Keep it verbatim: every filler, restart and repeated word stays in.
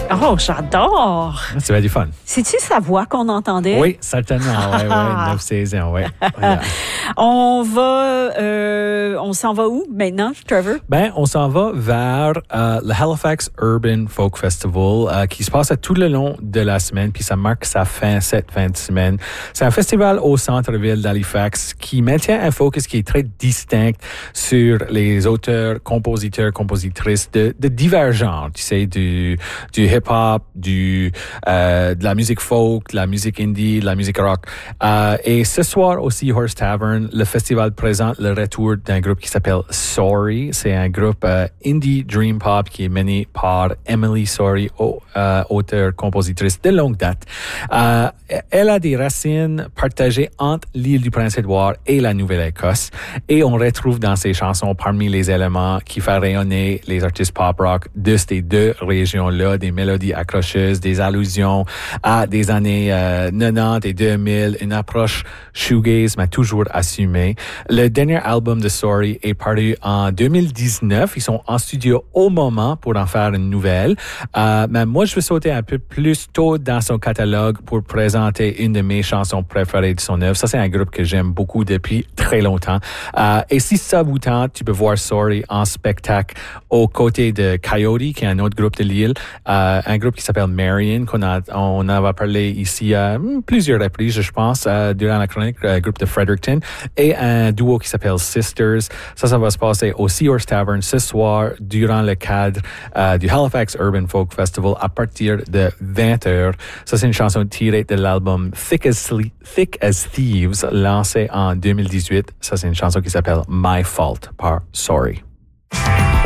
Oh, j'adore! Ça va être du fun. C'est-tu sa voix qu'on entendait? Oui, certainement. Oui, oui, neuf saisons, oui. Voilà. On va, euh, on s'en va où maintenant, Trevor? Ben, on s'en va vers euh, le Halifax Urban Folk Festival euh, qui se passe à tout le long de la semaine, puis ça marque sa fin cette fin de semaine. C'est un festival au centre-ville d'Halifax qui maintient un focus qui est très distinct sur les auteurs, compositeurs, compositrices de, de divers genres, tu sais, du, du hip-hop, du, euh, de la musique folk, de la musique indie, de la musique rock. Euh, et ce soir au Seahorse Tavern, le festival présente le retour d'un groupe qui s'appelle Sorry. C'est un groupe euh, indie dream pop qui est mené par Emily Sorry, au, euh, auteure, compositrice de longue date. Euh, elle a des racines partagées entre l'île du Prince-Édouard et la Nouvelle-Écosse. Et on retrouve dans ses chansons parmi les éléments qui font rayonner les artistes pop rock de ces deux régions-là, des mélodies accrocheuses, des allusions à des années euh, quatre-vingt-dix et deux mille, une approche shoegaze mais toujours assumée. Le dernier album de Sorry est paru en deux mille dix-neuf. Ils sont en studio au moment pour en faire une nouvelle. Euh, mais moi, je veux sauter un peu plus tôt dans son catalogue pour présenter une de mes chansons préférées de son œuvre. Ça, c'est un groupe que j'aime beaucoup depuis très longtemps. Euh, et si ça vous tente, tu peux voir Sorry en spectacle aux côtés de Coyote, qui est un autre groupe de Lille, euh, un groupe qui s'appelle Marion, qu'on a, on avait parlé ici à euh, plusieurs reprises, je pense, euh, durant la chronique, euh, groupe de Fredericton, et un duo qui s'appelle Sisters. Ça, ça va se passer au Seahorse Tavern ce soir, durant le cadre euh, du Halifax Urban Folk Festival, à partir de vingt heures. Ça, c'est une chanson tirée de l'album Thick as, Sle- Thick as Thieves, lancé en deux mille dix-huit. Ça, c'est une chanson qui s'appelle My Fault par Sorry.